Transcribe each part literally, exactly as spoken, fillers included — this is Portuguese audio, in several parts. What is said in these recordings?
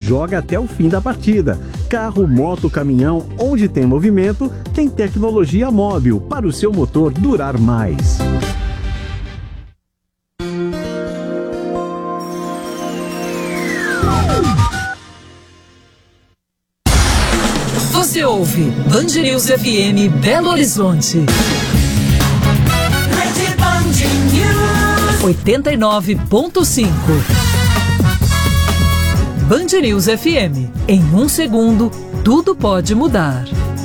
joga até o fim da partida. Carro, moto, caminhão, onde tem movimento, tem tecnologia móvel para o seu motor durar mais. Você ouve Band News F M Belo Horizonte. oitenta e nove ponto cinco. Band News F M. Em um segundo, tudo pode mudar.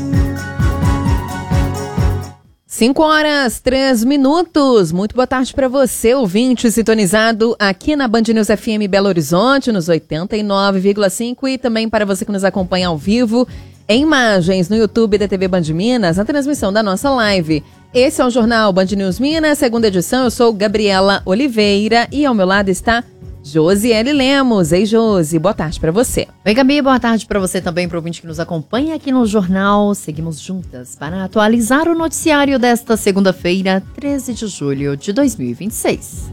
cinco horas, três minutos. Muito boa tarde para você, ouvinte, sintonizado aqui na Band News F M Belo Horizonte, nos oitenta e nove vírgula cinco, e também para você que nos acompanha ao vivo, em imagens no YouTube da T V Band Minas, na transmissão da nossa live. Esse é o Jornal Band News Minas, segunda edição. Eu sou Gabriela Oliveira e ao meu lado está Josiele Lemos. Ei, Josi, boa tarde para você. Oi, Gabi, boa tarde para você também, para o ouvinte que nos acompanha aqui no Jornal. Seguimos juntas para atualizar o noticiário desta segunda-feira, treze de julho de dois mil e vinte e seis.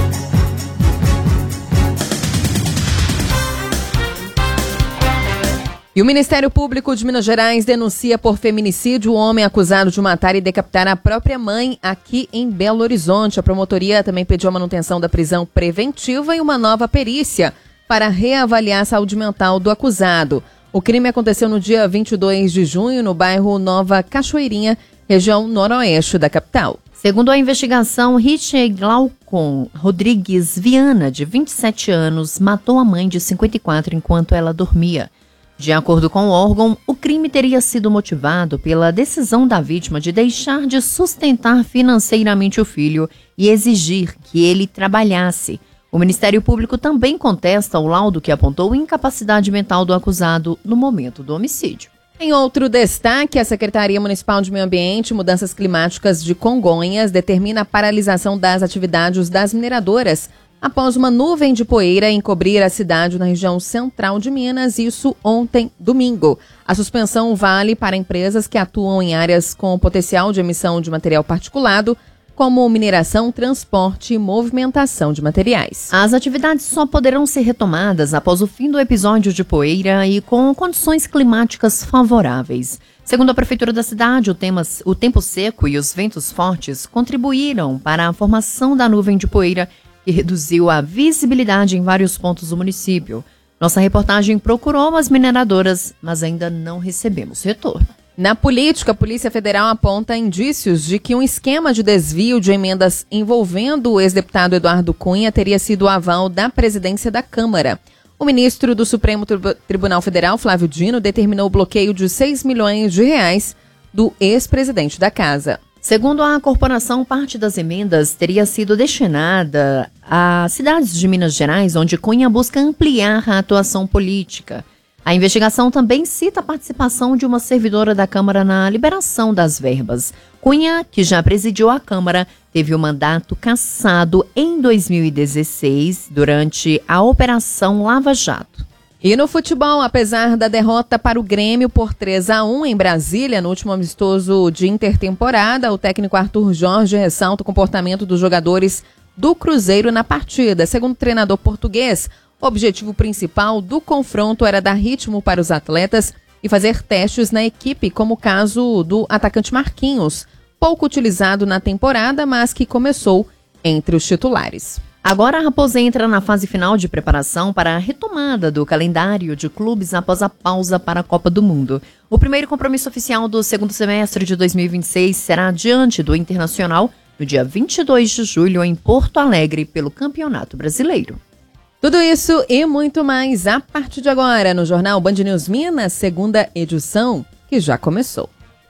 E o Ministério Público de Minas Gerais denuncia por feminicídio o homem acusado de matar e decapitar a própria mãe aqui em Belo Horizonte. A promotoria também pediu a manutenção da prisão preventiva e uma nova perícia para reavaliar a saúde mental do acusado. O crime aconteceu no dia vinte e dois de junho no bairro Nova Cachoeirinha, região noroeste da capital. Segundo a investigação, Richie Glaucon Rodrigues Viana, de vinte e sete anos, matou a mãe de cinquenta e quatro enquanto ela dormia. De acordo com o órgão, o crime teria sido motivado pela decisão da vítima de deixar de sustentar financeiramente o filho e exigir que ele trabalhasse. O Ministério Público também contesta o laudo que apontou incapacidade mental do acusado no momento do homicídio. Em outro destaque, a Secretaria Municipal de Meio Ambiente e Mudanças Climáticas de Congonhas determina a paralisação das atividades das mineradoras após uma nuvem de poeira encobrir a cidade na região central de Minas, isso ontem, domingo. A suspensão vale para empresas que atuam em áreas com potencial de emissão de material particulado, como mineração, transporte e movimentação de materiais. As atividades só poderão ser retomadas após o fim do episódio de poeira e com condições climáticas favoráveis. Segundo a Prefeitura da cidade, o, tema, o tempo seco e os ventos fortes contribuíram para a formação da nuvem de poeira que reduziu a visibilidade em vários pontos do município. Nossa reportagem procurou as mineradoras, mas ainda não recebemos retorno. Na política, a Polícia Federal aponta indícios de que um esquema de desvio de emendas envolvendo o ex-deputado Eduardo Cunha teria sido o aval da presidência da Câmara. O ministro do Supremo Tribunal Federal, Flávio Dino, determinou o bloqueio de seis milhões de reais do ex-presidente da Casa. Segundo a corporação, parte das emendas teria sido destinada a cidades de Minas Gerais, onde Cunha busca ampliar a atuação política. A investigação também cita a participação de uma servidora da Câmara na liberação das verbas. Cunha, que já presidiu a Câmara, teve o mandato cassado em dois mil e dezesseis, durante a Operação Lava Jato. E no futebol, apesar da derrota para o Grêmio por três a um em Brasília, no último amistoso de intertemporada, o técnico Arthur Jorge ressalta o comportamento dos jogadores do Cruzeiro na partida. Segundo o treinador português, o objetivo principal do confronto era dar ritmo para os atletas e fazer testes na equipe, como o caso do atacante Marquinhos, pouco utilizado na temporada, mas que começou entre os titulares. Agora a Raposa entra na fase final de preparação para a retomada do calendário de clubes após a pausa para a Copa do Mundo. O primeiro compromisso oficial do segundo semestre de dois mil e vinte e seis será diante do Internacional no dia vinte e dois de julho em Porto Alegre pelo Campeonato Brasileiro. Tudo isso e muito mais a partir de agora no Jornal Band News Minas, segunda edição, que já começou.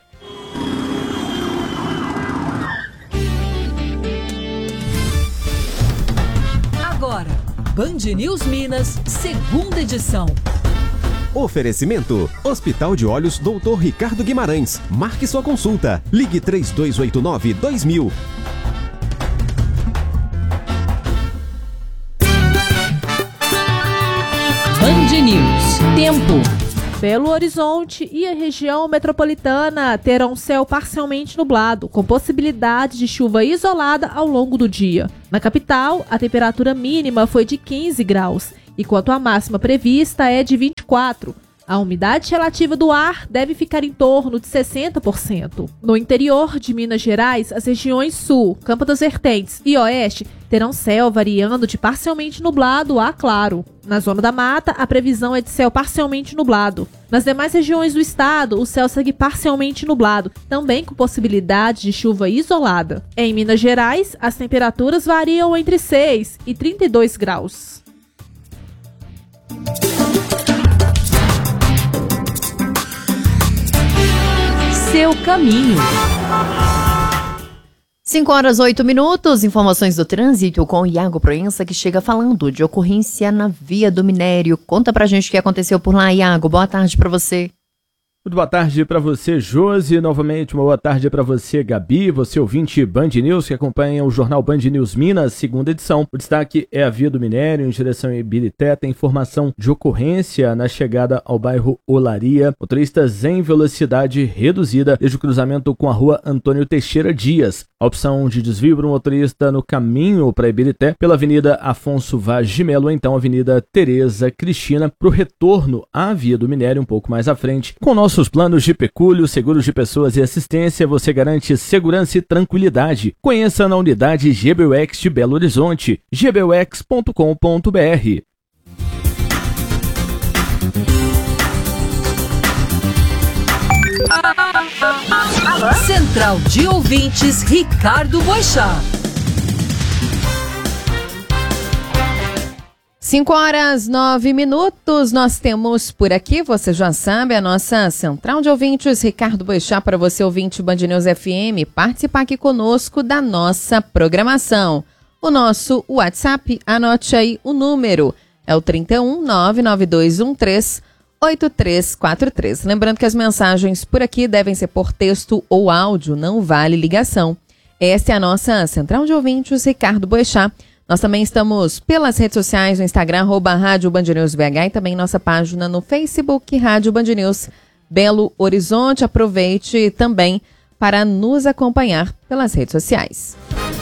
Agora, Band News Minas, segunda edição. Oferecimento: Hospital de Olhos doutor Ricardo Guimarães. Marque sua consulta. Ligue três dois oito nove, dois mil. Band News. Tempo. Belo Horizonte e a região metropolitana terão céu parcialmente nublado, com possibilidade de chuva isolada ao longo do dia. Na capital, a temperatura mínima foi de quinze graus, enquanto a máxima prevista é de vinte quatro. A umidade relativa do ar deve ficar em torno de sessenta por cento. No interior de Minas Gerais, as regiões sul, Campo das Vertentes e oeste terão céu variando de parcialmente nublado a claro. Na zona da mata, a previsão é de céu parcialmente nublado. Nas demais regiões do estado, o céu segue parcialmente nublado, também com possibilidade de chuva isolada. Em Minas Gerais, as temperaturas variam entre seis e trinta e dois graus. Seu caminho. cinco horas oito minutos, informações do trânsito com o Iago Proença, que chega falando de ocorrência na Via do Minério. Conta pra gente o que aconteceu por lá, Iago. Boa tarde pra você. Muito boa tarde para você, Josi. Novamente, uma boa tarde para você, Gabi, você ouvinte Band News, que acompanha o jornal Band News Minas, segunda edição. O destaque é a Via do Minério, em direção a Ibirité. Tem informação de ocorrência na chegada ao bairro Olaria. Motoristas em velocidade reduzida desde o cruzamento com a rua Antônio Teixeira Dias. A opção de desvio para o motorista no caminho para Ibirité pela Avenida Afonso Vaz de Melo, ou então Avenida Tereza Cristina, para o retorno à Via do Minério um pouco mais à frente. Com nossos planos de pecúlio, seguros de pessoas e assistência, você garante segurança e tranquilidade. Conheça na unidade G B U X de Belo Horizonte, g b u x ponto com ponto b r. Central de Ouvintes, Ricardo Boixá. cinco horas nove minutos, nós temos por aqui, você já sabe, a nossa Central de Ouvintes, Ricardo Boixá, para você ouvinte Band News F M, participar aqui conosco da nossa programação. O nosso WhatsApp, anote aí o número, é o trinta e um, nove nove dois um três, oito três quatro três. Lembrando que as mensagens por aqui devem ser por texto ou áudio, não vale ligação. Esta é a nossa Central de Ouvintes, Ricardo Boixá. Nós também estamos pelas redes sociais, no Instagram, arroba Rádio Band News B H, e também nossa página no Facebook, Rádio Band News Belo Horizonte. Aproveite também para nos acompanhar pelas redes sociais.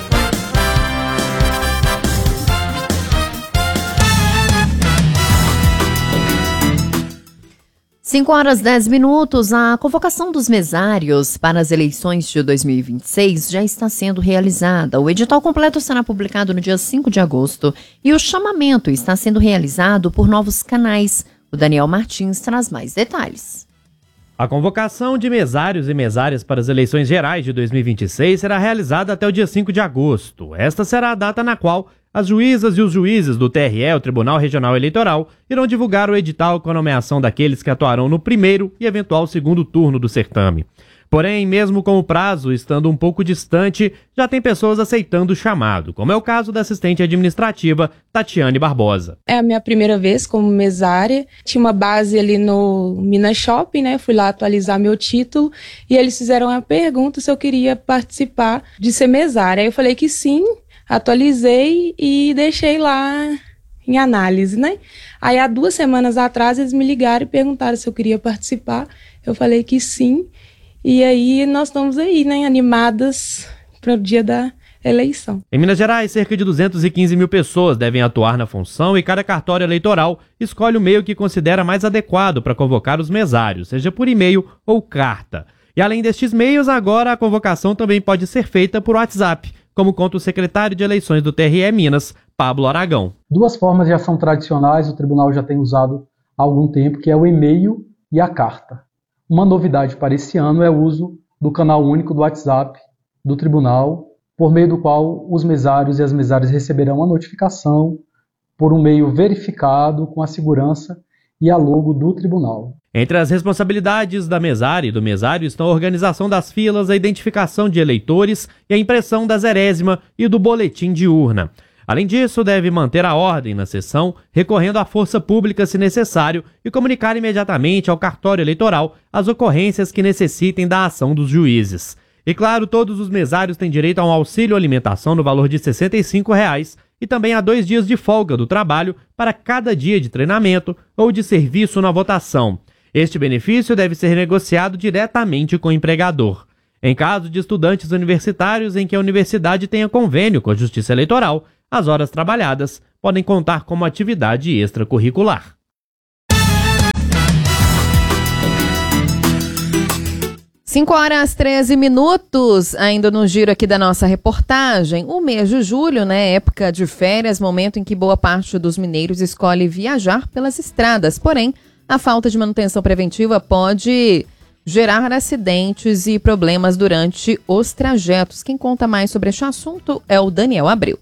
cinco horas dez minutos, a convocação dos mesários para as eleições de dois mil e vinte e seis já está sendo realizada. O edital completo será publicado no dia cinco de agosto e o chamamento está sendo realizado por novos canais. O Daniel Martins traz mais detalhes. A convocação de mesários e mesárias para as eleições gerais de dois mil e vinte e seis será realizada até o dia cinco de agosto. Esta será a data na qual as juízas e os juízes do T R E, o Tribunal Regional Eleitoral, irão divulgar o edital com a nomeação daqueles que atuarão no primeiro e eventual segundo turno do certame. Porém, mesmo com o prazo estando um pouco distante, já tem pessoas aceitando o chamado, como é o caso da assistente administrativa Tatiane Barbosa. É a minha primeira vez como mesária. Tinha uma base ali no Minas Shopping, né? Fui lá atualizar meu título e eles fizeram a pergunta se eu queria participar de ser mesária. Aí eu falei que sim. Atualizei e deixei lá em análise, né? Aí há duas semanas atrás eles me ligaram e perguntaram se eu queria participar. Eu falei que sim. E aí nós estamos aí, né? Animadas para o dia da eleição. Em Minas Gerais, cerca de duzentas e quinze mil pessoas devem atuar na função e cada cartório eleitoral escolhe o meio que considera mais adequado para convocar os mesários, seja por e-mail ou carta. E além destes meios, agora a convocação também pode ser feita por WhatsApp, como conta o secretário de eleições do T R E Minas, Pablo Aragão. Duas formas de ação tradicionais o tribunal já tem usado há algum tempo, que é o e-mail e a carta. Uma novidade para esse ano é o uso do canal único do WhatsApp do tribunal, por meio do qual os mesários e as mesárias receberão a notificação por um meio verificado com a segurança e a logo do tribunal. Entre as responsabilidades da mesária e do mesário estão a organização das filas, a identificação de eleitores e a impressão da zerésima e do boletim de urna. Além disso, deve manter a ordem na sessão, recorrendo à força pública se necessário e comunicar imediatamente ao cartório eleitoral as ocorrências que necessitem da ação dos juízes. E claro, todos os mesários têm direito a um auxílio alimentação no valor de sessenta e cinco reais e também a dois dias de folga do trabalho para cada dia de treinamento ou de serviço na votação. Este benefício deve ser negociado diretamente com o empregador. Em caso de estudantes universitários em que a universidade tenha convênio com a Justiça Eleitoral, as horas trabalhadas podem contar como atividade extracurricular. cinco horas treze minutos, ainda no giro aqui da nossa reportagem. O mês de julho, né, época de férias, momento em que boa parte dos mineiros escolhe viajar pelas estradas. Porém, a falta de manutenção preventiva pode gerar acidentes e problemas durante os trajetos. Quem conta mais sobre este assunto é o Daniel Abreu.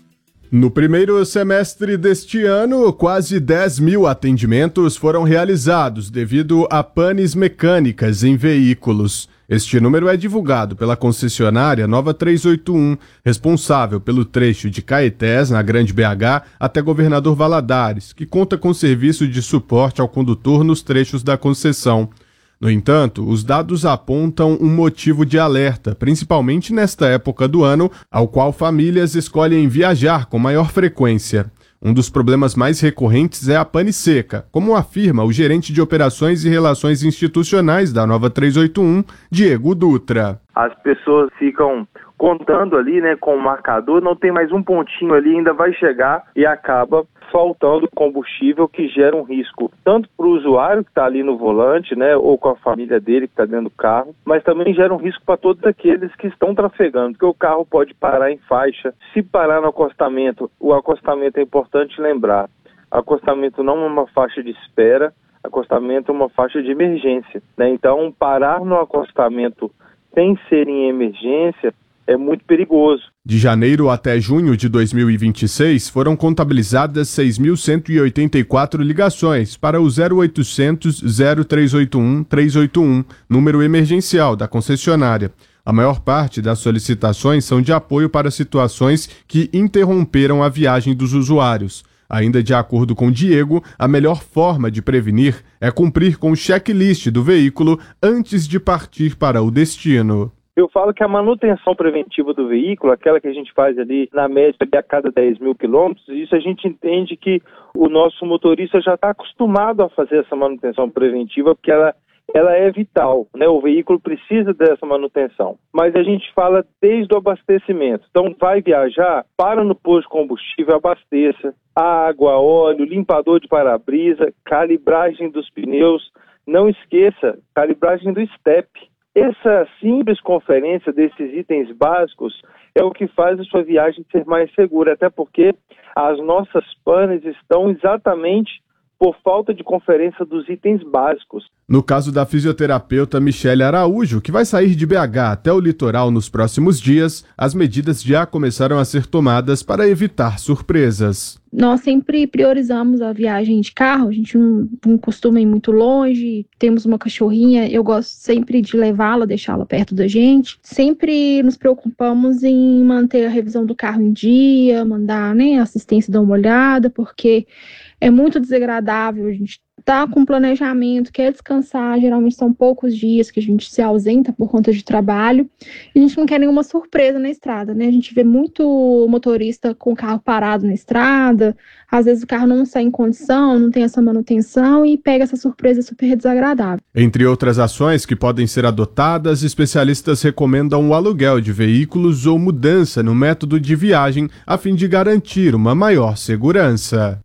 No primeiro semestre deste ano, quase dez mil atendimentos foram realizados devido a panes mecânicas em veículos. Este número é divulgado pela concessionária Nova trezentos e oitenta e um, responsável pelo trecho de Caetés, na Grande B H, até Governador Valadares, que conta com serviço de suporte ao condutor nos trechos da concessão. No entanto, os dados apontam um motivo de alerta, principalmente nesta época do ano, ao qual famílias escolhem viajar com maior frequência. Um dos problemas mais recorrentes é a pane seca, como afirma o gerente de Operações e Relações Institucionais da Nova trezentos e oitenta e um, Diego Dutra. As pessoas ficam contando ali, né, com o marcador, não tem mais um pontinho ali, ainda vai chegar e acaba faltando combustível, que gera um risco tanto para o usuário que está ali no volante, né, ou com a família dele que está dentro do carro, mas também gera um risco para todos aqueles que estão trafegando, porque o carro pode parar em faixa. Se parar no acostamento, o acostamento é importante lembrar, acostamento não é uma faixa de espera, acostamento é uma faixa de emergência, né? Então, parar no acostamento sem ser em emergência é muito perigoso. De janeiro até junho de dois mil e vinte e seis, foram contabilizadas seis mil cento e oitenta e quatro ligações para o zero oitocentos, zero trezentos e oitenta e um, trezentos e oitenta e um, número emergencial da concessionária. A maior parte das solicitações são de apoio para situações que interromperam a viagem dos usuários. Ainda de acordo com Diego, a melhor forma de prevenir é cumprir com o checklist do veículo antes de partir para o destino. Eu falo que a manutenção preventiva do veículo, aquela que a gente faz ali na média a cada dez mil quilômetros, isso a gente entende que o nosso motorista já está acostumado a fazer essa manutenção preventiva, porque ela, ela é vital, né? O veículo precisa dessa manutenção. Mas a gente fala desde o abastecimento. Então, vai viajar, para no posto de combustível, abasteça, água, óleo, limpador de para-brisa, calibragem dos pneus. Não esqueça, calibragem do step. Essa simples conferência desses itens básicos é o que faz a sua viagem ser mais segura, até porque as nossas panes estão exatamente por falta de conferência dos itens básicos. No caso da fisioterapeuta Michele Araújo, que vai sair de B H até o litoral nos próximos dias, as medidas já começaram a ser tomadas para evitar surpresas. Nós sempre priorizamos a viagem de carro, a gente não, não costuma ir muito longe, temos uma cachorrinha, eu gosto sempre de levá-la, deixá-la perto da gente. Sempre nos preocupamos em manter a revisão do carro em dia, mandar, né, a assistência dar uma olhada, porque é muito desagradável a gente tá com planejamento, quer descansar, geralmente são poucos dias que a gente se ausenta por conta de trabalho, e a gente não quer nenhuma surpresa na estrada, né? A gente vê muito motorista com o carro parado na estrada, às vezes o carro não sai em condição, não tem essa manutenção e pega essa surpresa super desagradável. Entre outras ações que podem ser adotadas, especialistas recomendam o aluguel de veículos ou mudança no método de viagem a fim de garantir uma maior segurança.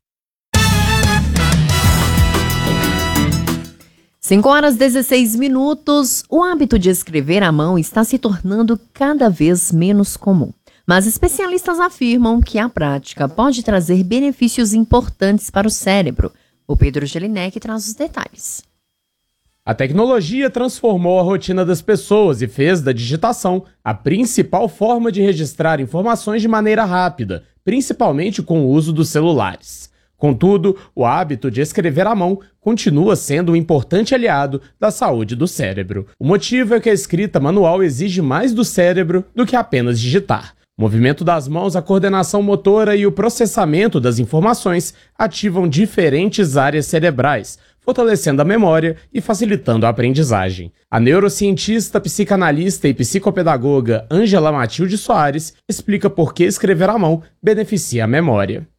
cinco horas e dezesseis minutos. O hábito de escrever à mão está se tornando cada vez menos comum. Mas especialistas afirmam que a prática pode trazer benefícios importantes para o cérebro. O Pedro Gelinek traz os detalhes. A tecnologia transformou a rotina das pessoas e fez da digitação a principal forma de registrar informações de maneira rápida, principalmente com o uso dos celulares. Contudo, o hábito de escrever à mão continua sendo um importante aliado da saúde do cérebro. O motivo é que a escrita manual exige mais do cérebro do que apenas digitar. O movimento das mãos, a coordenação motora e o processamento das informações ativam diferentes áreas cerebrais, fortalecendo a memória e facilitando a aprendizagem. A neurocientista, psicanalista e psicopedagoga Ângela Matilde Soares explica por que escrever à mão beneficia a memória.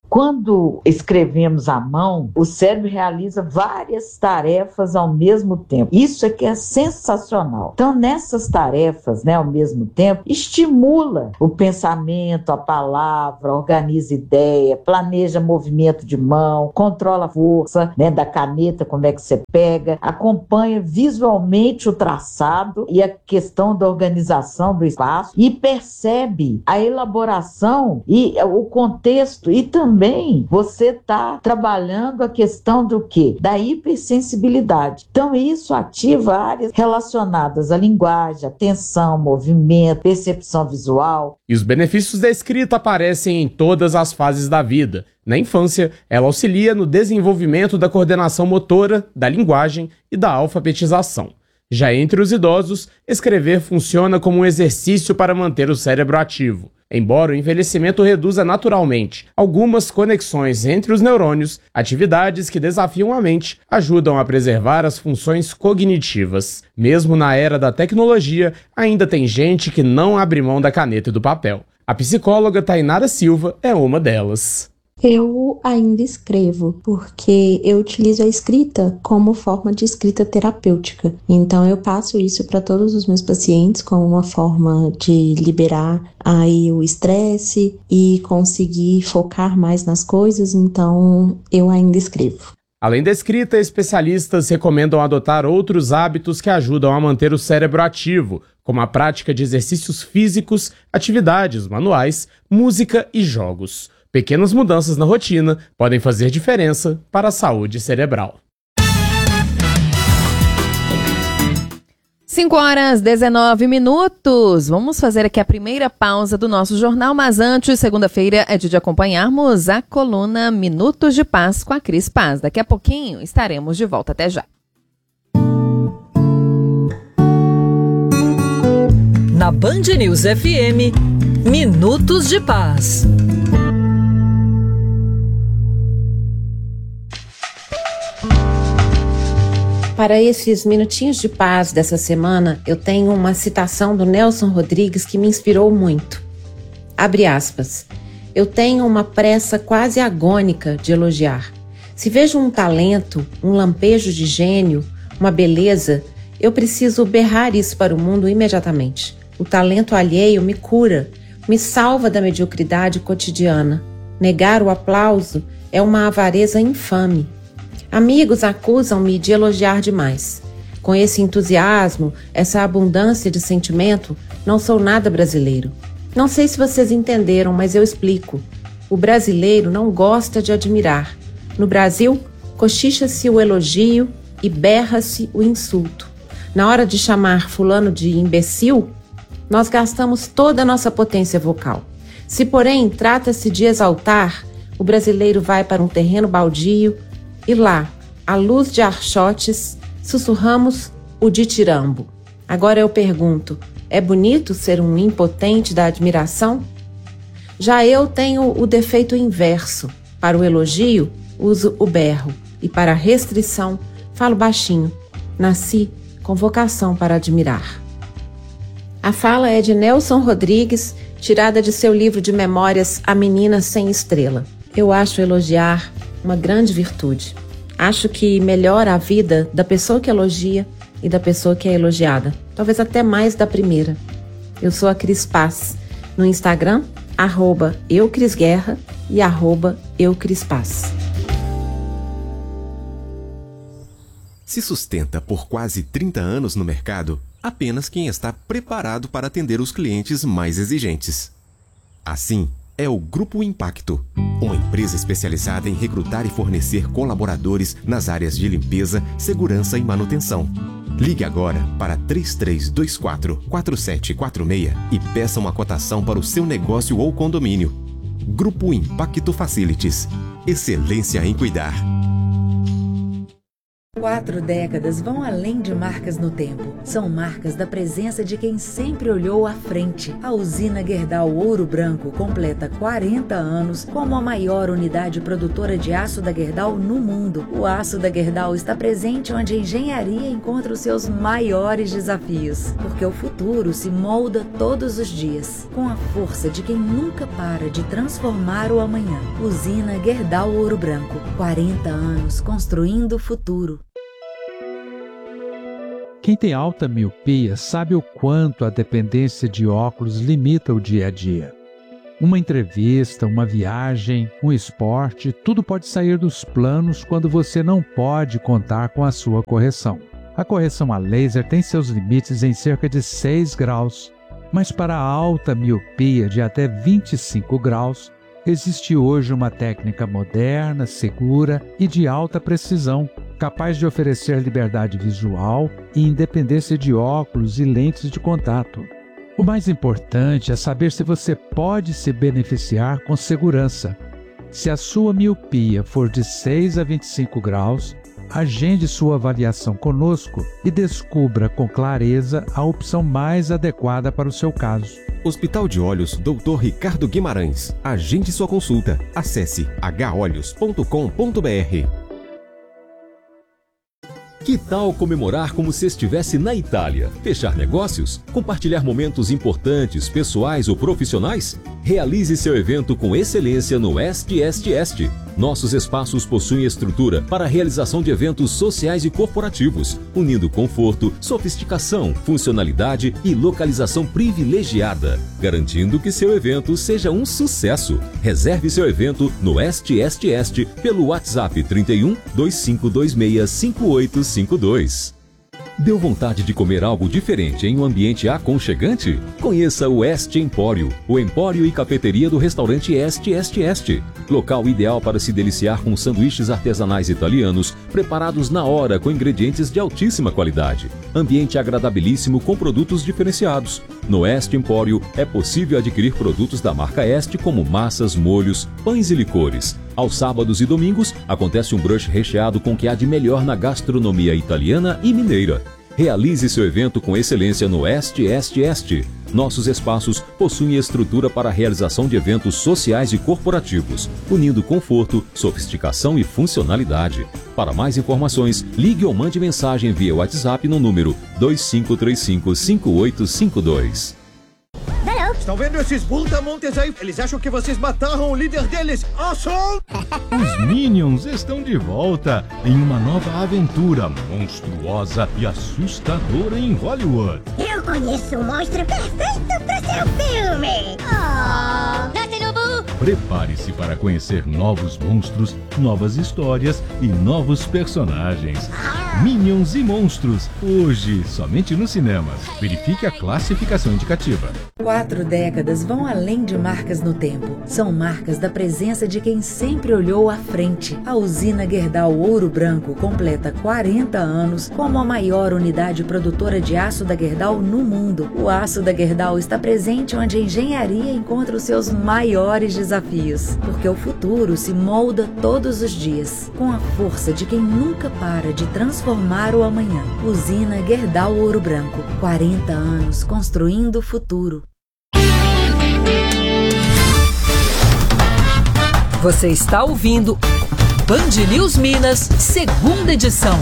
Quando escrevemos à mão, o cérebro realiza várias tarefas ao mesmo tempo. Isso é que é sensacional. Então, nessas tarefas, né, ao mesmo tempo, estimula o pensamento, a palavra, organiza ideia, planeja movimento de mão, controla a força, né, da caneta, como é que você pega, acompanha visualmente o traçado e a questão da organização do espaço e percebe a elaboração e o contexto e também você está trabalhando a questão do quê? Da hipersensibilidade. Então isso ativa áreas relacionadas à linguagem, atenção, movimento, percepção visual. E os benefícios da escrita aparecem em todas as fases da vida. Na infância, ela auxilia no desenvolvimento da coordenação motora, da linguagem e da alfabetização. Já entre os idosos, escrever funciona como um exercício para manter o cérebro ativo. Embora o envelhecimento reduza naturalmente algumas conexões entre os neurônios, atividades que desafiam a mente ajudam a preservar as funções cognitivas. Mesmo na era da tecnologia, ainda tem gente que não abre mão da caneta e do papel. A psicóloga Tainara Silva é uma delas. Eu ainda escrevo, porque eu utilizo a escrita como forma de escrita terapêutica. Então eu passo isso para todos os meus pacientes como uma forma de liberar aí o estresse e conseguir focar mais nas coisas, então eu ainda escrevo. Além da escrita, especialistas recomendam adotar outros hábitos que ajudam a manter o cérebro ativo, como a prática de exercícios físicos, atividades manuais, música e jogos. Pequenas mudanças na rotina podem fazer diferença para a saúde cerebral. cinco horas e dezenove minutos. Vamos fazer aqui a primeira pausa do nosso jornal, mas antes, segunda-feira é dia de acompanharmos a coluna Minutos de Paz com a Cris Paz. Daqui a pouquinho estaremos de volta. Até já. Na Band News F M, Minutos de Paz. Para esses minutinhos de paz dessa semana, eu tenho uma citação do Nelson Rodrigues que me inspirou muito. Abre aspas. Eu tenho uma pressa quase agônica de elogiar. Se vejo um talento, um lampejo de gênio, uma beleza, eu preciso berrar isso para o mundo imediatamente. O talento alheio me cura, me salva da mediocridade cotidiana. Negar o aplauso é uma avareza infame. Amigos acusam-me de elogiar demais. Com esse entusiasmo, essa abundância de sentimento, não sou nada brasileiro. Não sei se vocês entenderam, mas eu explico. O brasileiro não gosta de admirar. No Brasil, cochicha-se o elogio e berra-se o insulto. Na hora de chamar fulano de imbecil, nós gastamos toda a nossa potência vocal. Se, porém, trata-se de exaltar, o brasileiro vai para um terreno baldio e lá, à luz de archotes, sussurramos o ditirambo. Agora eu pergunto, é bonito ser um impotente da admiração? Já eu tenho o defeito inverso. Para o elogio, uso o berro. E para a restrição, falo baixinho. Nasci com vocação para admirar. A fala é de Nelson Rodrigues, tirada de seu livro de memórias A Menina Sem Estrela. Eu acho elogiar uma grande virtude. Acho que melhora a vida da pessoa que elogia e da pessoa que é elogiada. Talvez até mais da primeira. Eu sou a Cris Paz. No Instagram, arroba eucrisguerra e arroba eucrispaz. Se sustenta por quase trinta anos no mercado, apenas quem está preparado para atender os clientes mais exigentes. Assim, é o Grupo Impacto, uma empresa especializada em recrutar e fornecer colaboradores nas áreas de limpeza, segurança e manutenção. Ligue agora para três três dois quatro, quatro sete quatro seis e peça uma cotação para o seu negócio ou condomínio. Grupo Impacto Facilities. Excelência em cuidar. Quatro décadas vão além de marcas no tempo. São marcas da presença de quem sempre olhou à frente. A usina Gerdau Ouro Branco completa quarenta anos como a maior unidade produtora de aço da Gerdau no mundo. O aço da Gerdau está presente onde a engenharia encontra os seus maiores desafios, porque o futuro se molda todos os dias, com a força de quem nunca para de transformar o amanhã. Usina Gerdau Ouro Branco, quarenta anos construindo o futuro. Quem tem alta miopia sabe o quanto a dependência de óculos limita o dia a dia. Uma entrevista, uma viagem, um esporte, tudo pode sair dos planos quando você não pode contar com a sua correção. A correção a laser tem seus limites em cerca de seis graus, mas para a alta miopia de até vinte e cinco graus, existe hoje uma técnica moderna, segura e de alta precisão, capaz de oferecer liberdade visual e independência de óculos e lentes de contato. O mais importante é saber se você pode se beneficiar com segurança. Se a sua miopia for de seis a vinte e cinco graus, agende sua avaliação conosco e descubra com clareza a opção mais adequada para o seu caso. Hospital de Olhos doutor Ricardo Guimarães. Agende sua consulta. Acesse h olhos ponto com ponto b r. Que tal comemorar como se estivesse na Itália? Fechar negócios? Compartilhar momentos importantes, pessoais ou profissionais? Realize seu evento com excelência no Est Est Est. Nossos espaços possuem estrutura para a realização de eventos sociais e corporativos, unindo conforto, sofisticação, funcionalidade e localização privilegiada, garantindo que seu evento seja um sucesso. Reserve seu evento no Est Est Est pelo WhatsApp trinta e um, dois cinco dois seis, cinco oito cinco dois. Deu vontade de comer algo diferente em um ambiente aconchegante? Conheça o Est Empório, o empório e cafeteria do restaurante Est Est Est. Local ideal para se deliciar com sanduíches artesanais italianos, preparados na hora com ingredientes de altíssima qualidade. Ambiente agradabilíssimo com produtos diferenciados. No Est Empório é possível adquirir produtos da marca Est como massas, molhos, pães e licores. Aos sábados e domingos, acontece um brunch recheado com o que há de melhor na gastronomia italiana e mineira. Realize seu evento com excelência no Est Est Est. Nossos espaços possuem estrutura para a realização de eventos sociais e corporativos, unindo conforto, sofisticação e funcionalidade. Para mais informações, ligue ou mande mensagem via WhatsApp no número dois cinco três cinco, cinco oito cinco dois. Estão vendo esses brutamontes aí? Eles acham que vocês mataram o líder deles. Awesome! Os Minions estão de volta em uma nova aventura monstruosa e assustadora em Hollywood. Eu conheço o monstro perfeito para seu filme. Oh, Prepare-se para conhecer novos monstros, novas histórias e novos personagens. Minions e Monstros, hoje somente nos cinemas. Verifique a classificação indicativa. Quatro décadas vão além de marcas no tempo. São marcas da presença de quem sempre olhou à frente. A usina Gerdau Ouro Branco completa quarenta anos como a maior unidade produtora de aço da Gerdau no mundo. O aço da Gerdau está presente onde a engenharia encontra os seus maiores desafios, porque o futuro se molda todos os dias, com a força de quem nunca para de transformar o amanhã. Usina Gerdau Ouro Branco, quarenta anos construindo o futuro. Você está ouvindo Band News Minas, segunda edição.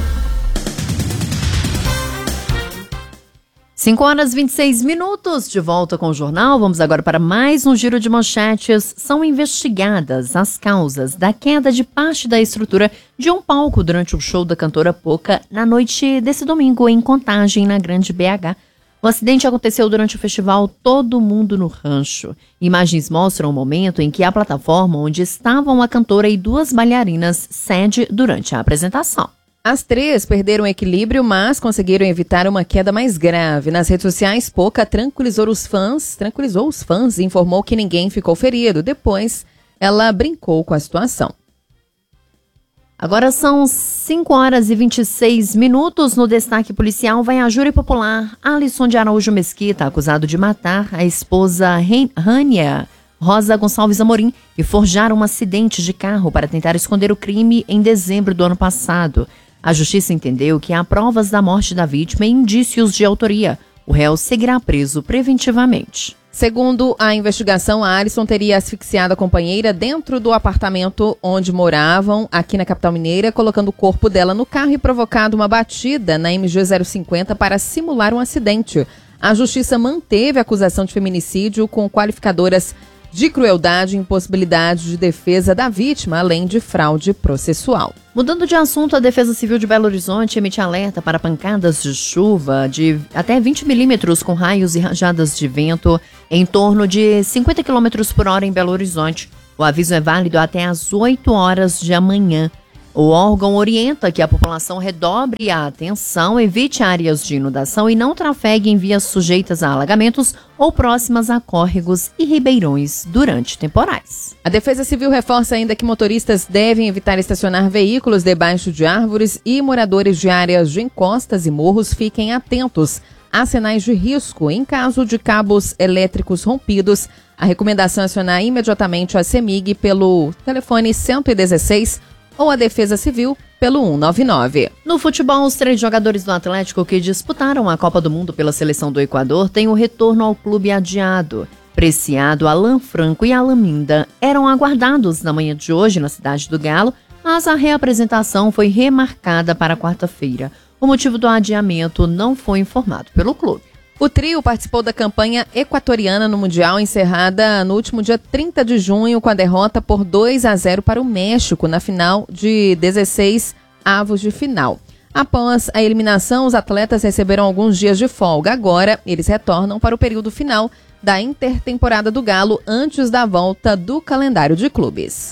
cinco horas e vinte e seis minutos, de volta com o jornal. Vamos agora para mais um giro de manchetes. São investigadas as causas da queda de parte da estrutura de um palco durante o show da cantora Poca na noite desse domingo em Contagem, na Grande B H. O acidente aconteceu durante o festival Todo Mundo no Rancho. Imagens mostram o momento em que a plataforma onde estavam a cantora e duas bailarinas cede durante a apresentação. As três perderam o equilíbrio, mas conseguiram evitar uma queda mais grave. Nas redes sociais, Poca tranquilizou os fãs, tranquilizou os fãs e informou que ninguém ficou ferido. Depois, ela brincou com a situação. Agora são cinco horas e vinte e seis minutos. No destaque policial, vai a júri popular Alisson de Araújo Mesquita, acusado de matar a esposa Rânia Rosa Gonçalves Amorim e forjar um acidente de carro para tentar esconder o crime em dezembro do ano passado. A justiça entendeu que há provas da morte da vítima e indícios de autoria. O réu seguirá preso preventivamente. Segundo a investigação, a Alisson teria asfixiado a companheira dentro do apartamento onde moravam, aqui na capital mineira, colocando o corpo dela no carro e provocado uma batida na M G zero cinquenta para simular um acidente. A justiça manteve a acusação de feminicídio com qualificadoras de crueldade e impossibilidade de defesa da vítima, além de fraude processual. Mudando de assunto, a Defesa Civil de Belo Horizonte emite alerta para pancadas de chuva de até vinte milímetros com raios e rajadas de vento em torno de cinquenta quilômetros por hora em Belo Horizonte. O aviso é válido até às oito horas de amanhã. O órgão orienta que a população redobre a atenção, evite áreas de inundação e não trafegue em vias sujeitas a alagamentos ou próximas a córregos e ribeirões durante temporais. A Defesa Civil reforça ainda que motoristas devem evitar estacionar veículos debaixo de árvores e moradores de áreas de encostas e morros fiquem atentos a sinais de risco. Em caso de cabos elétricos rompidos, a recomendação é acionar imediatamente a CEMIG pelo telefone cento e dezesseis ou a Defesa Civil pelo cento e noventa e nove. No futebol, os três jogadores do Atlético que disputaram a Copa do Mundo pela seleção do Equador têm o retorno ao clube adiado. Preciado, Alan Franco e Alan Minda eram aguardados na manhã de hoje na Cidade do Galo, mas a reapresentação foi remarcada para quarta-feira. O motivo do adiamento não foi informado pelo clube. O trio participou da campanha equatoriana no Mundial, encerrada no último dia trinta de junho, com a derrota por dois a zero para o México, na final de dezesseis avos de final. Após a eliminação, os atletas receberam alguns dias de folga. Agora, eles retornam para o período final da intertemporada do Galo, antes da volta do calendário de clubes.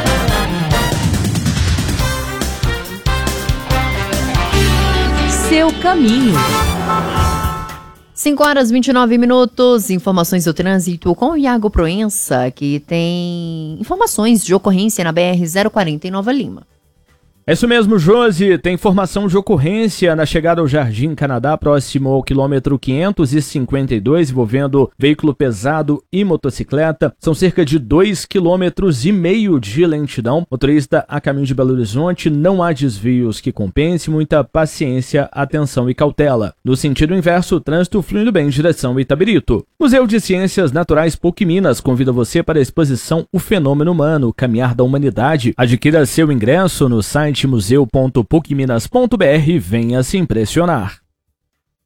Seu caminho. cinco horas e vinte e nove minutos, informações do trânsito com o Iago Proença, que tem informações de ocorrência na B R zero quarenta em Nova Lima. É isso mesmo, Josi. Tem informação de ocorrência na chegada ao Jardim Canadá, próximo ao quilômetro quinhentos e cinquenta e dois, envolvendo veículo pesado e motocicleta. São cerca de dois quilômetros e meio de lentidão. Motorista a caminho de Belo Horizonte, não há desvios que compense, muita paciência, atenção e cautela. No sentido inverso, o trânsito fluindo bem em direção ao Itabirito. Museu de Ciências Naturais PUC Minas convida você para a exposição O Fenômeno Humano, Caminhar da Humanidade. Adquira seu ingresso no site museu ponto puc minas ponto b r e venha se impressionar.